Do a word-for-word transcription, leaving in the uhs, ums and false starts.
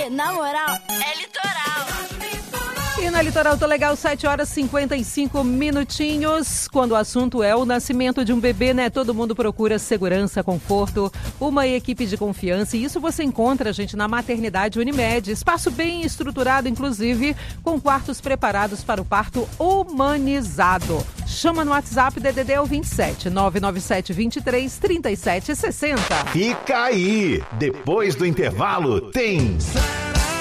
porque na moral é litoral. E na Litoral Tô Legal, sete horas e cinquenta e cinco minutinhos. Quando o assunto é o nascimento de um bebê, né? Todo mundo procura segurança, conforto, uma equipe de confiança. E isso você encontra, gente, na Maternidade Unimed. Espaço bem estruturado, inclusive, com quartos preparados para o parto humanizado. Chama no WhatsApp D D D vinte e sete, nove nove sete, vinte e três, trinta e sete, sessenta. Fica aí! Depois do intervalo tem...